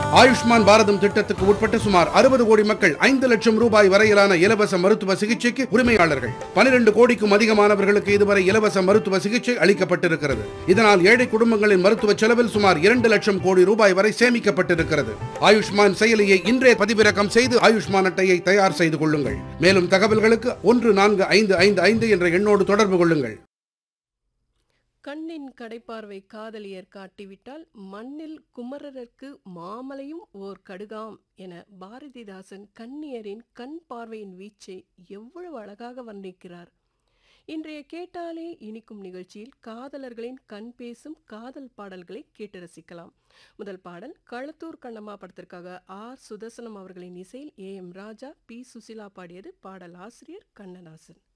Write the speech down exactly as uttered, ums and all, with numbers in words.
ஆயுஷ்மான் பாரதம் திட்டத்துக்கு உட்பட்ட சுமார் அறுபது கோடி மக்கள் ஐந்து லட்சம் ரூபாய் வரையிலான இலவச மருத்துவ சிகிச்சைக்கு உரிமையாளர்கள். பனிரெண்டு கோடிக்கும் அதிகமானவர்களுக்கு இதுவரை இலவச மருத்துவ சிகிச்சை அளிக்கப்பட்டிருக்கிறது. இதனால் ஏழை குடும்பங்களின் மருத்துவ செலவில் சுமார் இரண்டு லட்சம் கோடி ரூபாய் வரை சேமிக்கப்பட்டிருக்கிறது. ஆயுஷ்மான் செயலியை இன்றே பதிவிறக்கம் செய்து ஆயுஷ்மான் அட்டையை தயார் செய்து கொள்ளுங்கள். மேலும் தகவல்களுக்கு ஒன்று நான்கு ஐந்து ஐந்து ஐந்து என்ற எண்ணோடு தொடர்பு கொள்ளுங்கள். கண்ணின் கடைப்பார்வை காதலியர் காட்டிவிட்டால் மண்ணில் குமரருக்கு மாமலையும் ஓர் கடுகாம் என பாரதிதாசன் கண்ணியரின் கண் பார்வையின் வீச்சை எவ்வளவு அழகாக வர்ணிக்கிறார். இன்றைய கேட்டாலே இனிக்கும் நிகழ்ச்சியில் காதலர்களின் கண் பேசும் காதல் பாடல்களை கேட்டு ரசிக்கலாம். முதல் பாடல் களத்தூர் கண்ணம்மா படத்திற்காக ஆர் சுதர்சனம் அவர்களின் இசையில் A M Raja, B Susheela பாடியது. பாடல் ஆசிரியர் கண்ணதாசன்.